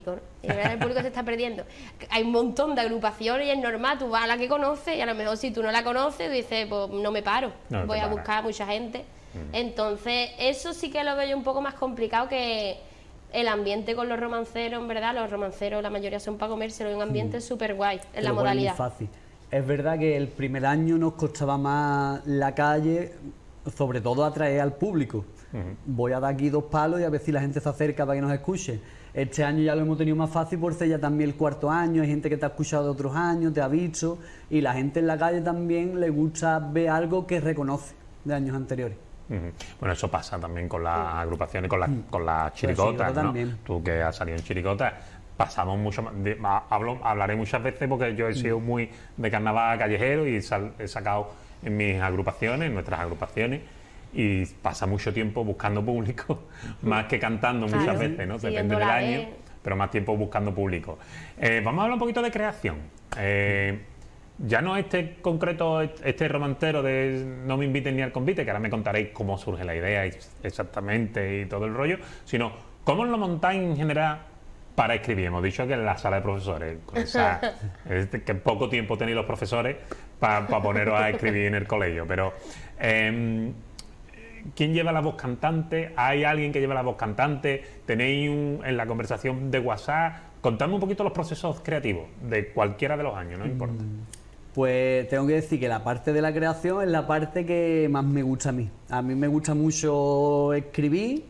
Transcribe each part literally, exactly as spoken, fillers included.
Y de verdad el público se está perdiendo. Hay un montón de agrupaciones y es normal, tú vas a la que conoces y a lo mejor si tú no la conoces dices, pues no me paro, no voy a para. buscar a mucha gente. Mm. Entonces eso sí que lo veo yo un poco más complicado que el ambiente con los romanceros, en verdad. Los romanceros la mayoría son para comérselo, es un ambiente mm. súper guay en Te la modalidad. Muy fácil. Es verdad que el primer año nos costaba más la calle, sobre todo atraer al público. Uh-huh. Voy a dar aquí dos palos y a ver si la gente se acerca para que nos escuche. Este año ya lo hemos tenido más fácil por ser ya también el cuarto año, hay gente que te ha escuchado de otros años, te ha visto, y la gente en la calle también le gusta ver algo que reconoce de años anteriores. Uh-huh. Bueno, eso pasa también con las sí. agrupaciones, con las uh-huh. con las chiricotas, ¿no? Tú que has salido en chiricota, pasamos mucho más, de, hablo, hablaré muchas veces porque yo he sido uh-huh. muy de carnaval callejero y sal, he sacado en mis agrupaciones, en nuestras agrupaciones, y pasa mucho tiempo buscando público, más que cantando muchas claro, veces, ¿no? Depende del año, vez. pero más tiempo buscando público. Eh, vamos a hablar un poquito de creación. Eh, ya no este concreto, este romantero de no me inviten ni al convite, que ahora me contaréis cómo surge la idea exactamente y todo el rollo, sino cómo lo montáis en general para escribir. Hemos dicho que en la sala de profesores, con esa, es que poco tiempo tenéis los profesores para pa poneros a escribir en el colegio, pero... Eh, ¿quién lleva la voz cantante? ¿Hay alguien que lleva la voz cantante? ¿Tenéis un, en la conversación de WhatsApp? Contadme un poquito los procesos creativos de cualquiera de los años, no importa. Pues tengo que decir que la parte de la creación es la parte que más me gusta a mí. A mí me gusta mucho escribir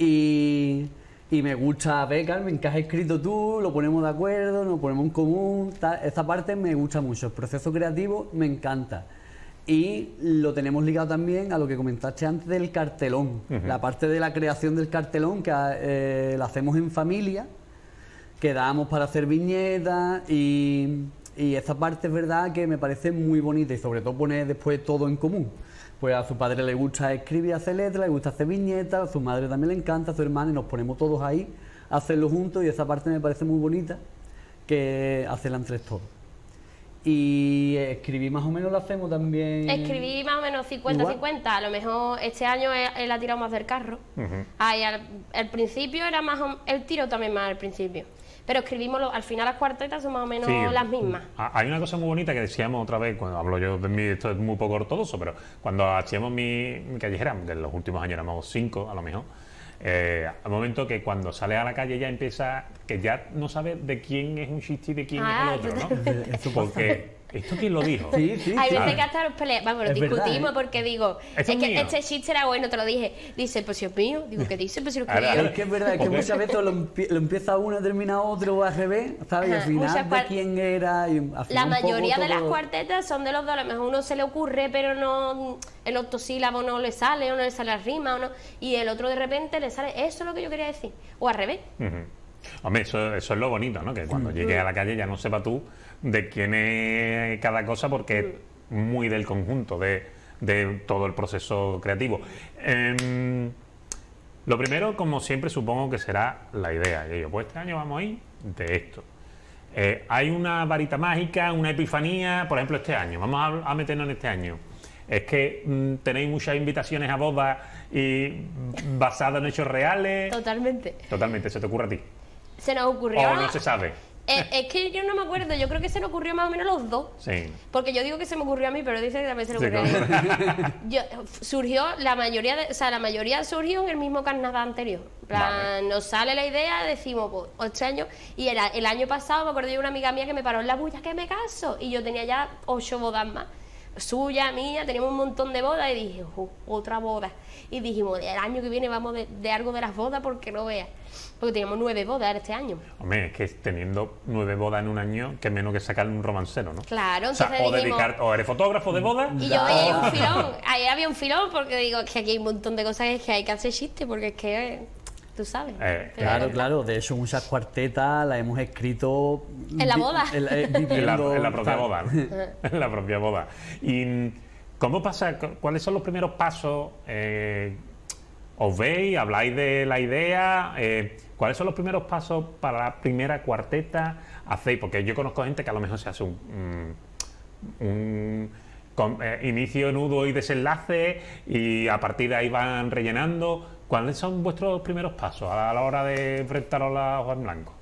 y, y me gusta ver, Carmen, que has escrito tú, lo ponemos de acuerdo, nos ponemos en común, tal. Esta parte me gusta mucho, el proceso creativo me encanta. Y lo tenemos ligado también a lo que comentaste antes del cartelón, uh-huh. la parte de la creación del cartelón que eh, la hacemos en familia, quedamos para hacer viñetas y, y esta parte es verdad que me parece muy bonita y sobre todo poner después todo en común. Pues a su padre le gusta escribir y hacer letras, le gusta hacer viñetas, a su madre también le encanta, a su hermana, y nos ponemos todos ahí a hacerlo juntos y esa parte me parece muy bonita que hacerla entre todos. Y escribir más o menos lo hacemos también... Escribí más o menos cincuenta cincuenta, a lo mejor este año él, él ha tirado más del carro. Uh-huh. Ay, al, al principio era más... Él tiró también más al principio. Pero escribimos, lo, al final las cuartetas son más o menos sí, las mismas. Hay una cosa muy bonita que decíamos otra vez, cuando hablo yo de mí, esto es muy poco ortodoxo, pero cuando hacíamos mi, mi callejera, que en los últimos años éramos cinco a lo mejor, Eh, al momento que cuando sale a la calle ya empieza, que ya no sabe de quién es un chiste y de quién ah, es el otro, ¿no? Porque, ¿esto quién lo dijo? Sí, sí, hay veces que hasta nos peleamos, vamos, lo discutimos verdad, ¿eh? Porque digo, es, es que este chiste era bueno, te lo dije. Dice, pues si es mío, digo, ¿qué dice? Pues si lo escribí yo. Es que es verdad, es que muchas veces lo, empie lo empieza uno, termina otro, o al revés, ¿sabes? Ajá, y al final de quién era... Y al final la mayoría poco, de las cuartetas son de los dos, a lo mejor uno se le ocurre, pero no... el octosílabo no le sale, o no le sale la rima, o no, y el otro de repente le sale, eso es lo que yo quería decir, o al revés. Uh-huh. Hombre, eso, eso es lo bonito, ¿no? Que cuando uh-huh. llegues a la calle ya no sepa tú de quién es cada cosa, porque uh-huh. es muy del conjunto de, de todo el proceso creativo. Eh, lo primero, como siempre, supongo que será la idea. Y yo, pues este año vamos a ir de esto. Eh, hay una varita mágica, una epifanía, por ejemplo, este año. Vamos a, a meternos en este año. Es que mmm, tenéis muchas invitaciones a bodas y basadas en hechos reales. Totalmente. Totalmente, ¿se te ocurre a ti? Se nos ocurrió. O no se sabe. Eh, es que yo no me acuerdo, yo creo que se nos ocurrió más o menos los dos. Sí. Porque yo digo que se me ocurrió a mí, pero dice que también se le ocurrió sí, a él. Yo, surgió, la mayoría de, o sea, la mayoría surgió en el mismo carnaval anterior. En plan, vale. Nos sale la idea, decimos, pues, ocho años, y era, el año pasado me acuerdo de una amiga mía que me paró en la bulla que me caso, y yo tenía ya ocho bodas más. Suya, mía, teníamos un montón de bodas y dije, oh, otra boda. Y dijimos, el año que viene vamos de, de algo de las bodas porque no veas. Porque teníamos nueve bodas este año. Hombre, es que teniendo nueve bodas en un año, que menos que sacar un romancero, ¿no? Claro, entonces o sea, o, dijimos, dedicar, o eres fotógrafo de bodas. Y yo ahí un filón, ahí había un filón porque digo que aquí hay un montón de cosas que hay que hacer chistes porque es que... Eh, tú sabes. Eh, claro, claro, de hecho muchas cuartetas las hemos escrito... En la boda. En, en, en, la, en la propia boda, ¿no? En la propia boda. ¿Y cómo pasa? ¿Cuáles son los primeros pasos? Eh, ¿Os veis? ¿Habláis de la idea? Eh, ¿Cuáles son los primeros pasos para la primera cuarteta? ¿Hacéis? Porque yo conozco gente que a lo mejor se hace un... un, un con, eh, inicio, nudo y desenlace y a partir de ahí van rellenando. ¿Cuáles son vuestros primeros pasos a la hora de enfrentaros a la hoja en blanco?